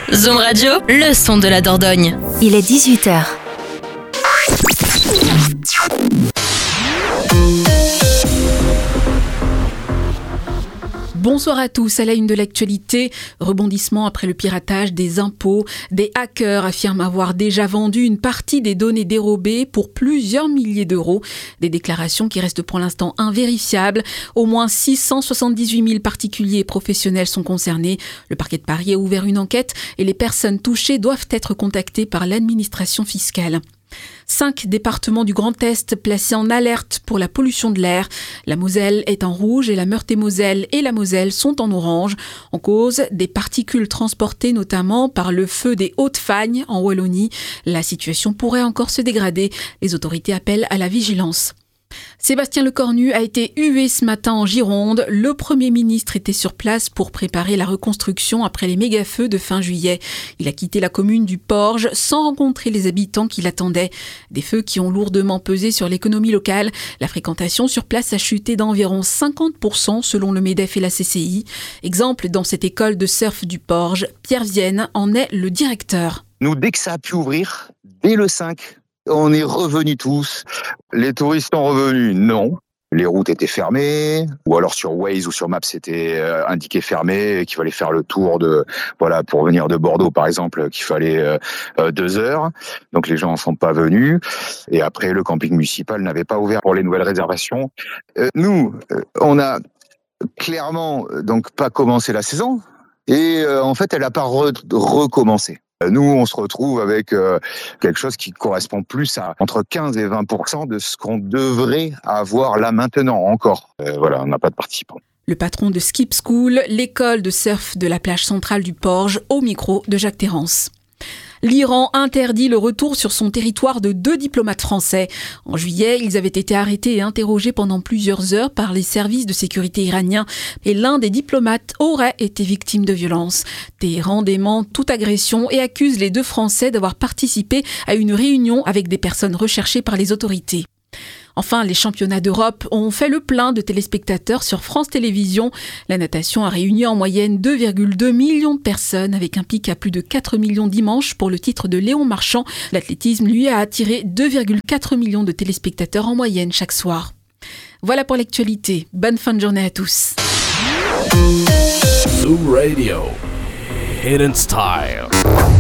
Zoom Radio, le son de la Dordogne. Il est 18h. Bonsoir à tous, à la une de l'actualité, rebondissement après le piratage des impôts. Des hackers affirment avoir déjà vendu une partie des données dérobées pour plusieurs milliers d'euros. Des déclarations qui restent pour l'instant invérifiables. Au moins 678 000 particuliers et professionnels sont concernés. Le parquet de Paris a ouvert une enquête et les personnes touchées doivent être contactées par l'administration fiscale. 5 départements du Grand Est placés en alerte pour la pollution de l'air. La Moselle est en rouge et la Meurthe-et-Moselle et la Moselle sont en orange. En cause, des particules transportées notamment par le feu des Hautes-Fagnes en Wallonie. La situation pourrait encore se dégrader. Les autorités appellent à la vigilance. Sébastien Lecornu a été hué ce matin en Gironde. Le Premier ministre était sur place pour préparer la reconstruction après les méga-feux de fin juillet. Il a quitté la commune du Porge sans rencontrer les habitants qui l'attendaient. Des feux qui ont lourdement pesé sur l'économie locale. La fréquentation sur place a chuté d'environ 50% selon le MEDEF et la CCI. Exemple dans cette école de surf du Porge, Pierre Vienne en est le directeur. Nous, dès que ça a pu ouvrir, dès le 5, on est revenus tous. Les touristes sont revenus, non. Les routes étaient fermées, ou alors sur Waze ou sur Maps, c'était indiqué fermé, qu'il fallait faire le tour pour venir de Bordeaux, par exemple, qu'il fallait 2 heures. Donc les gens ne sont pas venus. Et après, le camping municipal n'avait pas ouvert pour les nouvelles réservations. Nous, on a clairement donc pas commencé la saison. Et en fait, elle n'a pas recommencé. Nous, on se retrouve avec quelque chose qui correspond plus à entre 15 et 20% de ce qu'on devrait avoir là maintenant encore. On n'a pas de participants. Le patron de Skip School, l'école de surf de la plage centrale du Porge, au micro de Jacques Terrance. L'Iran interdit le retour sur son territoire de 2 diplomates français. En juillet, ils avaient été arrêtés et interrogés pendant plusieurs heures par les services de sécurité iraniens. Et l'un des diplomates aurait été victime de violences. Téhéran dément toute agression et accuse les 2 Français d'avoir participé à une réunion avec des personnes recherchées par les autorités. Enfin, les championnats d'Europe ont fait le plein de téléspectateurs sur France Télévisions. La natation a réuni en moyenne 2,2 millions de personnes avec un pic à plus de 4 millions dimanche pour le titre de Léon Marchand. L'athlétisme, lui, a attiré 2,4 millions de téléspectateurs en moyenne chaque soir. Voilà pour l'actualité. Bonne fin de journée à tous. Zoom Radio. Hidden Style.